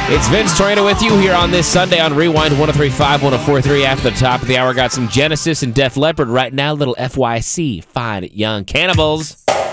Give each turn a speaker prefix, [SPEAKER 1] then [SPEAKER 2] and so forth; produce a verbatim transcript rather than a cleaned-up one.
[SPEAKER 1] It's Vince Torino with you here on this Sunday on Rewind one oh three point five, one oh four point three. After the top of the hour, got some Genesis and Def Leppard. Right now, little F Y C, Fine Young Cannibals.